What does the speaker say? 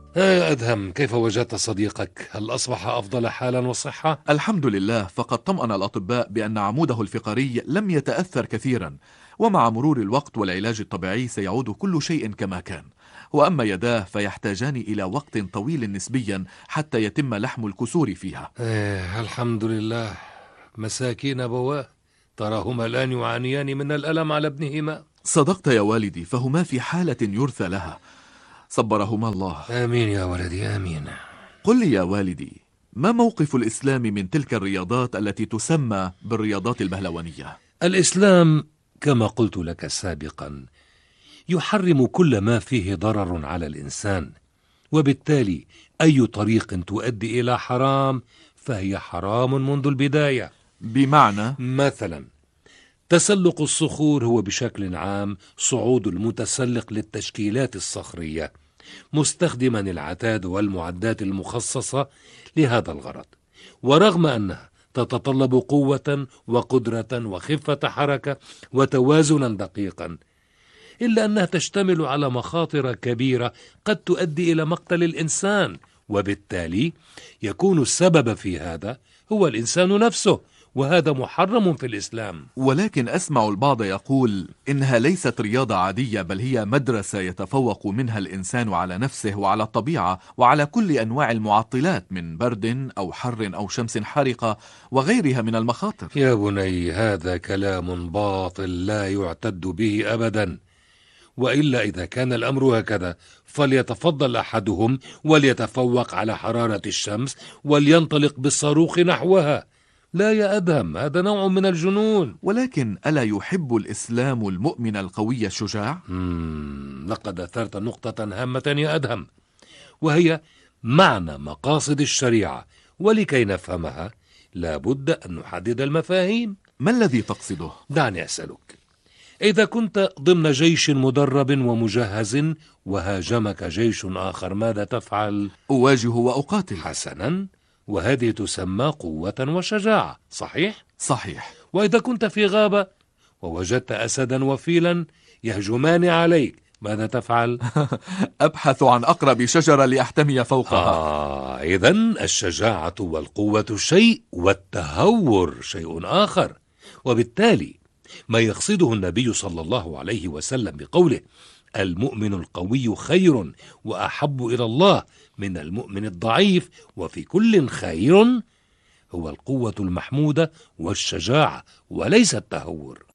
يا أدهم، كيف وجدت صديقك؟ هل أصبح أفضل حالا وصحة؟ الحمد لله، فقد طمأن الأطباء بأن عموده الفقري لم يتأثر كثيرا، ومع مرور الوقت والعلاج الطبيعي سيعود كل شيء كما كان. وأما يداه فيحتاجان إلى وقت طويل نسبيا حتى يتم لحم الكسور فيها. الحمد لله. مساكين أبواه، تراهما الآن يعانيان من الألم على ابنهما. صدقت يا والدي، فهما في حالة يرثى لها. صبرهما الله. آمين يا ولدي، آمين. قل لي يا والدي، ما موقف الإسلام من تلك الرياضات التي تسمى بالرياضات البهلوانية؟ الإسلام كما قلت لك سابقا يحرم كل ما فيه ضرر على الإنسان، وبالتالي أي طريق تؤدي إلى حرام فهي حرام منذ البداية. بمعنى؟ مثلا تسلق الصخور هو بشكل عام صعود المتسلق للتشكيلات الصخرية مستخدما العتاد والمعدات المخصصة لهذا الغرض، ورغم أنها تتطلب قوة وقدرة وخفة حركة وتوازنا دقيقا، إلا أنها تشتمل على مخاطر كبيرة قد تؤدي إلى مقتل الإنسان، وبالتالي يكون السبب في هذا هو الإنسان نفسه، وهذا محرم في الإسلام. ولكن أسمع البعض يقول إنها ليست رياضة عادية، بل هي مدرسة يتفوق منها الإنسان على نفسه وعلى الطبيعة وعلى كل أنواع المعطلات من برد أو حر أو شمس حارقة وغيرها من المخاطر. يا بني، هذا كلام باطل لا يعتد به أبدا، وإلا إذا كان الأمر هكذا فليتفضل أحدهم وليتفوق على حرارة الشمس ولينطلق بالصاروخ نحوها. لا يا أدهم، هذا نوع من الجنون. ولكن ألا يحب الإسلام المؤمن القوي الشجاع؟ لقد أثرت نقطة هامة يا أدهم، وهي معنى مقاصد الشريعة، ولكي نفهمها لابد أن نحدد المفاهيم. ما الذي تقصده؟ دعني أسألك، إذا كنت ضمن جيش مدرب ومجهز وهاجمك جيش آخر ماذا تفعل؟ أواجه وأقاتل. حسنا، وهذه تسمى قوة وشجاعة، صحيح؟ صحيح. وإذا كنت في غابة ووجدت أسدا وفيلا يهجمان عليك ماذا تفعل؟ أبحث عن أقرب شجرة لأحتمي فوقها. إذن الشجاعة والقوة شيء والتهور شيء آخر، وبالتالي ما يقصده النبي صلى الله عليه وسلم بقوله المؤمن القوي خير وأحب إلى الله من المؤمن الضعيف وفي كل خير هو القوة المحمودة والشجاعة وليس التهور.